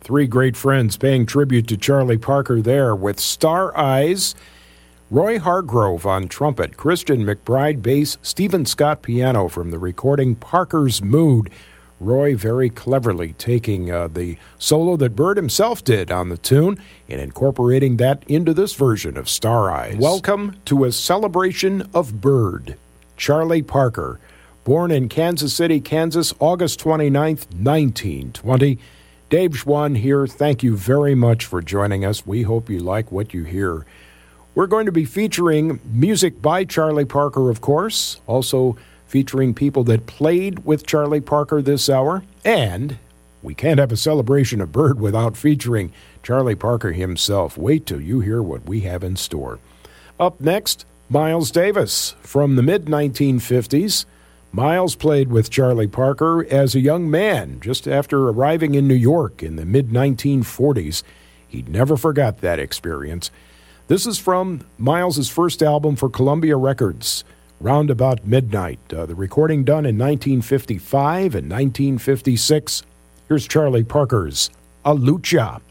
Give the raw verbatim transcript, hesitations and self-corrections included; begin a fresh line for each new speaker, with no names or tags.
Three great friends paying tribute to Charlie Parker there with Star Eyes. Roy Hargrove on trumpet, Christian McBride bass, Stephen Scott piano from the recording Parker's Mood. Roy very cleverly taking uh, the solo that Bird himself did on the tune and incorporating that into this version of Star Eyes. Welcome to a celebration of Bird. Charlie Parker, born in Kansas City, Kansas, August twenty-ninth, nineteen twenty. Dave Schwann here. Thank you very much for joining us. We hope you like what you hear. We're going to be featuring music by Charlie Parker, of course, also featuring people that played with Charlie Parker this hour. And we can't have a celebration of Bird without featuring Charlie Parker himself. Wait till you hear what we have in store. Up next, Miles Davis from the mid nineteen fifties. Miles played with Charlie Parker as a young man just after arriving in New York in the mid nineteen forties. He never forgot that experience. This is from Miles' first album for Columbia Records, Round About Midnight. Uh, the recording done in nineteen fifty-five and nineteen fifty-six. Here's Charlie Parker's A Lucha.